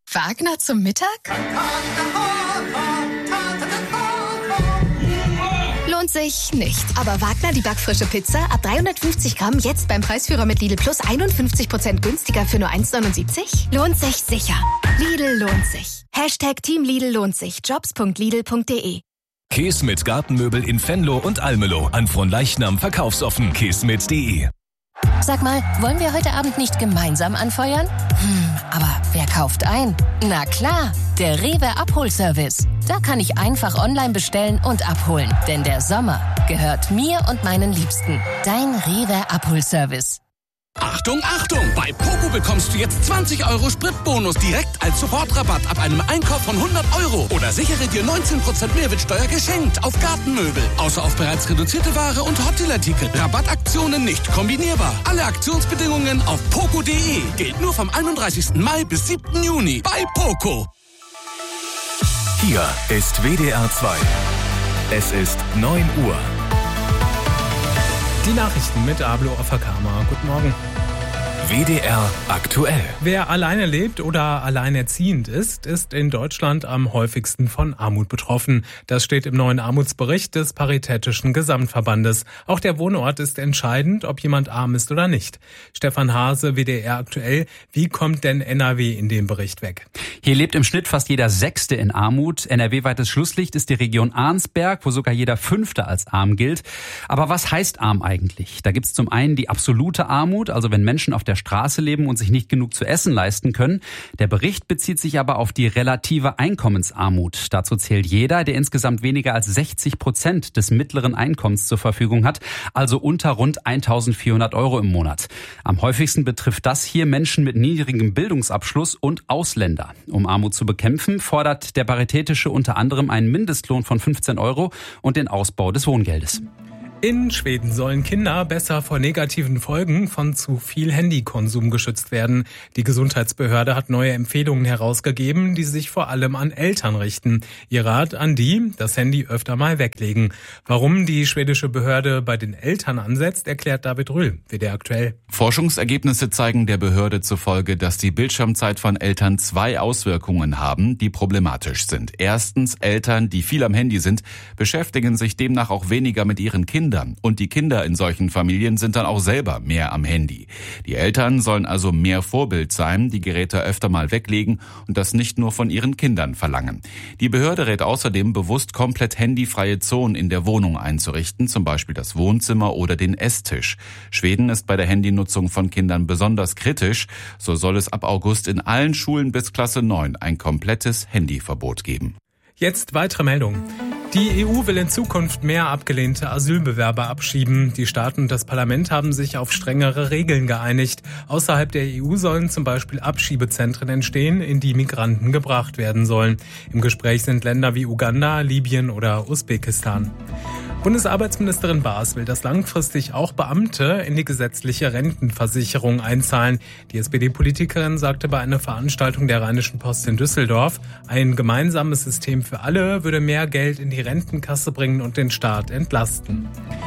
Wagner zum Mittag? Lohnt sich nicht. Aber Wagner, die backfrische Pizza, ab 350 Gramm, jetzt beim Preisführer mit Lidl Plus 51% günstiger für nur 1,79? Lohnt sich sicher. Lidl lohnt sich. Team Lidl lohnt sich. Jobs.lidl.de. Keesmit Gartenmöbel in Venlo und Almelo. An Fronleichnam verkaufsoffen. Keesmit.de. Sag mal, wollen wir heute Abend nicht gemeinsam anfeuern? Aber wer kauft ein? Na klar, der Rewe Abholservice. Da kann ich einfach online bestellen und abholen. Denn der Sommer gehört mir und meinen Liebsten. Dein Rewe Abholservice. Achtung, Achtung! Bei Poco bekommst du jetzt 20 € Spritbonus direkt als Sofortrabatt ab einem Einkauf von 100 €. Oder sichere dir 19% Mehrwertsteuer geschenkt auf Gartenmöbel. Außer auf bereits reduzierte Ware und Hotdeal-Artikel. Rabattaktionen nicht kombinierbar. Alle Aktionsbedingungen auf poco.de. Gilt nur vom 31. Mai bis 7. Juni bei Poco. Hier ist WDR 2. Es ist 9 Uhr. Die Nachrichten mit Ablo Ofakama. Guten Morgen. WDR aktuell. Wer alleine lebt oder alleinerziehend ist in Deutschland am häufigsten von Armut betroffen. Das steht im neuen Armutsbericht des Paritätischen Gesamtverbandes. Auch der Wohnort ist entscheidend, ob jemand arm ist oder nicht. Stefan Hase, WDR aktuell. Wie kommt denn NRW in dem Bericht weg? Hier lebt im Schnitt fast jeder Sechste in Armut. NRW-weites Schlusslicht ist die Region Arnsberg, wo sogar jeder Fünfte als arm gilt. Aber was heißt arm eigentlich? Da gibt's zum einen die absolute Armut, also wenn Menschen auf der Straße leben und sich nicht genug zu essen leisten können. Der Bericht bezieht sich aber auf die relative Einkommensarmut. Dazu zählt jeder, der insgesamt weniger als 60% des mittleren Einkommens zur Verfügung hat, also unter rund 1.400 € im Monat. Am häufigsten betrifft das hier Menschen mit niedrigem Bildungsabschluss und Ausländer. Um Armut zu bekämpfen, fordert der Paritätische unter anderem einen Mindestlohn von 15 € und den Ausbau des Wohngeldes. In Schweden sollen Kinder besser vor negativen Folgen von zu viel Handykonsum geschützt werden. Die Gesundheitsbehörde hat neue Empfehlungen herausgegeben, die sich vor allem an Eltern richten. Ihr Rat an die, das Handy öfter mal weglegen. Warum die schwedische Behörde bei den Eltern ansetzt, erklärt David Rühl, WDR aktuell. Forschungsergebnisse zeigen der Behörde zufolge, dass die Bildschirmzeit von Eltern zwei Auswirkungen haben, die problematisch sind. Erstens, Eltern, die viel am Handy sind, beschäftigen sich demnach auch weniger mit ihren Kindern. Und die Kinder in solchen Familien sind dann auch selber mehr am Handy. Die Eltern sollen also mehr Vorbild sein, die Geräte öfter mal weglegen und das nicht nur von ihren Kindern verlangen. Die Behörde rät außerdem bewusst, komplett handyfreie Zonen in der Wohnung einzurichten, zum Beispiel das Wohnzimmer oder den Esstisch. Schweden ist bei der Handynutzung von Kindern besonders kritisch. So soll es ab August in allen Schulen bis Klasse 9 ein komplettes Handyverbot geben. Jetzt weitere Meldungen. Die EU will in Zukunft mehr abgelehnte Asylbewerber abschieben. Die Staaten und das Parlament haben sich auf strengere Regeln geeinigt. Außerhalb der EU sollen zum Beispiel Abschiebezentren entstehen, in die Migranten gebracht werden sollen. Im Gespräch sind Länder wie Uganda, Libyen oder Usbekistan. Bundesarbeitsministerin Baas will, dass langfristig auch Beamte in die gesetzliche Rentenversicherung einzahlen. Die SPD-Politikerin sagte bei einer Veranstaltung der Rheinischen Post in Düsseldorf, ein gemeinsames System für alle würde mehr Geld in die Rentenkasse bringen und den Staat entlasten.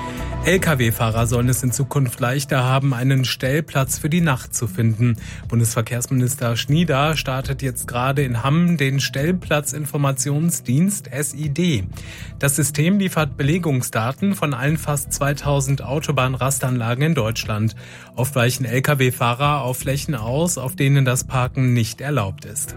Lkw-Fahrer sollen es in Zukunft leichter haben, einen Stellplatz für die Nacht zu finden. Bundesverkehrsminister Schnieder startet jetzt gerade in Hamm den Stellplatzinformationsdienst SID. Das System liefert Belegungsdaten von allen fast 2000 Autobahnrastanlagen in Deutschland. Oft weichen Lkw-Fahrer auf Flächen aus, auf denen das Parken nicht erlaubt ist.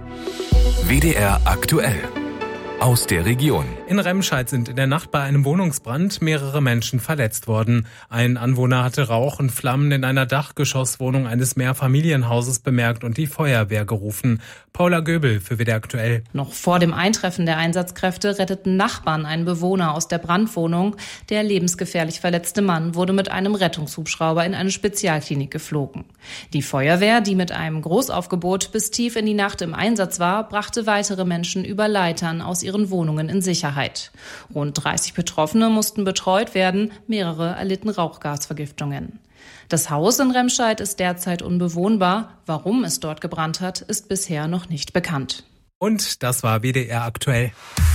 WDR aktuell. Aus der Region. In Remscheid sind in der Nacht bei einem Wohnungsbrand mehrere Menschen verletzt worden. Ein Anwohner hatte Rauch und Flammen in einer Dachgeschosswohnung eines Mehrfamilienhauses bemerkt und die Feuerwehr gerufen. Paula Göbel für WDR aktuell. Noch vor dem Eintreffen der Einsatzkräfte retteten Nachbarn einen Bewohner aus der Brandwohnung. Der lebensgefährlich verletzte Mann wurde mit einem Rettungshubschrauber in eine Spezialklinik geflogen. Die Feuerwehr, die mit einem Großaufgebot bis tief in die Nacht im Einsatz war, brachte weitere Menschen über Leitern aus ihren Wohnungen in Sicherheit. Rund 30 Betroffene mussten betreut werden, mehrere erlitten Rauchgasvergiftungen. Das Haus in Remscheid ist derzeit unbewohnbar. Warum es dort gebrannt hat, ist bisher noch nicht bekannt. Und das war WDR aktuell.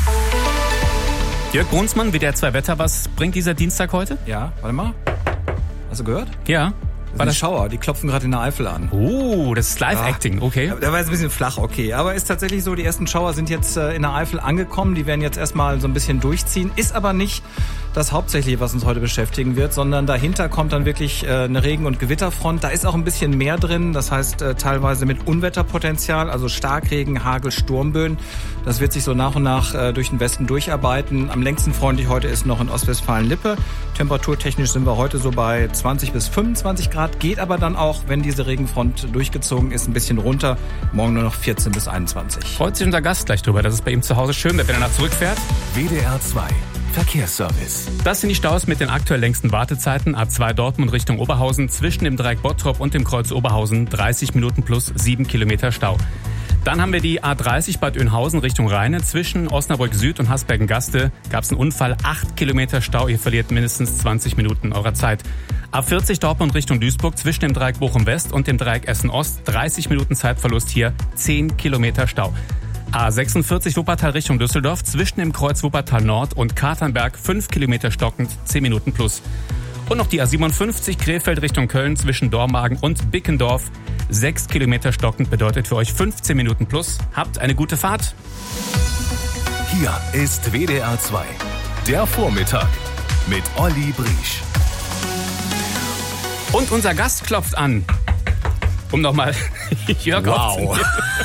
Jörg Brunsmann, WDR 2 Wetter, was bringt dieser Dienstag heute? Ja, warte mal. Hast du gehört? Ja. War das Schauer, die klopfen gerade in der Eifel an. Oh, das ist Live-Acting, okay. Der war jetzt ein bisschen flach, okay. Aber ist tatsächlich so, die ersten Schauer sind jetzt in der Eifel angekommen. Die werden jetzt erstmal so ein bisschen durchziehen. Ist aber nicht das Hauptsächliche, was uns heute beschäftigen wird, sondern dahinter kommt dann wirklich eine Regen- und Gewitterfront. Da ist auch ein bisschen mehr drin, das heißt teilweise mit Unwetterpotenzial, also Starkregen, Hagel, Sturmböen. Das wird sich so nach und nach durch den Westen durcharbeiten. Am längsten freundlich heute ist noch in Ostwestfalen-Lippe. Temperaturtechnisch sind wir heute so bei 20 bis 25 Grad. Geht aber dann auch, wenn diese Regenfront durchgezogen ist, ein bisschen runter. Morgen nur noch 14 bis 21. Freut sich unser Gast gleich drüber, dass es bei ihm zu Hause schön wird, wenn er nach zurückfährt. WDR 2 Verkehrsservice. Das sind die Staus mit den aktuell längsten Wartezeiten. A2 Dortmund Richtung Oberhausen zwischen dem Dreieck Bottrop und dem Kreuz Oberhausen 30 Minuten plus 7 Kilometer Stau. Dann haben wir die A30 Bad Oeynhausen Richtung Rheine. Zwischen Osnabrück Süd und Hasbergen-Gaste gab es einen Unfall. 8 Kilometer Stau. Ihr verliert mindestens 20 Minuten eurer Zeit. A40 Dortmund Richtung Duisburg zwischen dem Dreieck Bochum West und dem Dreieck Essen Ost. 30 Minuten Zeitverlust hier. 10 Kilometer Stau. A46 Wuppertal Richtung Düsseldorf zwischen dem Kreuz Wuppertal Nord und Katernberg 5 Kilometer stockend, 10 Minuten plus. Und noch die A57 Krefeld Richtung Köln zwischen Dormagen und Bickendorf 6 Kilometer stockend, bedeutet für euch 15 Minuten plus. Habt eine gute Fahrt. Hier ist WDR 2, der Vormittag mit Olli Briesch. Und unser Gast klopft an. Um nochmal Jörg aufzunehmen.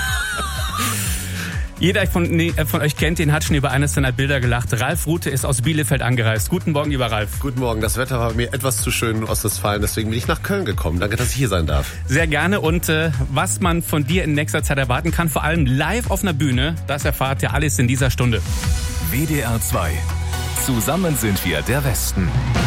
Jeder von euch kennt ihn, hat schon über eines seiner Bilder gelacht. Ralf Rute ist aus Bielefeld angereist. Guten Morgen, lieber Ralf. Guten Morgen. Das Wetter war mir etwas zu schön in Ostwestfalen, deswegen bin ich nach Köln gekommen. Danke, dass ich hier sein darf. Sehr gerne. Und was man von dir in nächster Zeit erwarten kann, vor allem live auf einer Bühne, das erfahrt ihr alles in dieser Stunde. WDR 2. Zusammen sind wir der Westen.